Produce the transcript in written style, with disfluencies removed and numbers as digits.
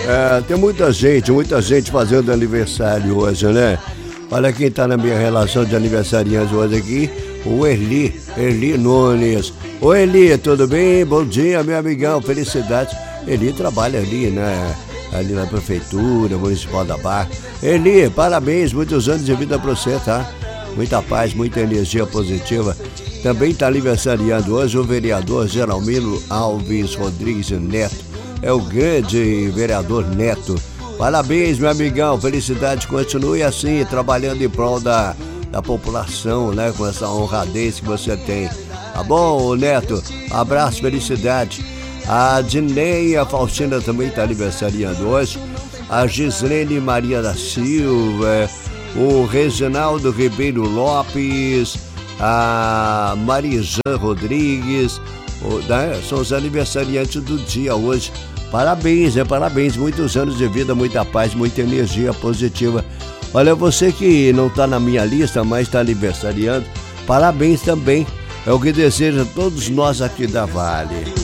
Tem muita gente fazendo aniversário hoje, né? Olha quem tá na minha relação de aniversariantes hoje aqui, o Erli Nunes. Oi, Erli, tudo bem? Bom dia, meu amigão, felicidades. Erli trabalha ali, né? Ali na Prefeitura Municipal da Barra. Erli, parabéns, muitos anos de vida pra você, tá? Muita paz, muita energia positiva. Também está aniversariando hoje o vereador Geralmino Alves Rodrigues Neto. É o grande vereador Neto. Parabéns, meu amigão, felicidade, continue assim, trabalhando em prol da população, né? Com essa honradez que você tem. Tá bom, Neto? Abraço, felicidade. A Dineia Faustina também está aniversariando hoje. A Gislene Maria da Silva, o Reginaldo Ribeiro Lopes, a Marizan Rodrigues, né? São os aniversariantes do dia hoje. Parabéns, parabéns, muitos anos de vida, muita paz, muita energia positiva. Olha, você que não está na minha lista, mas está aniversariando, parabéns também. É o que desejo a todos nós aqui da Vale.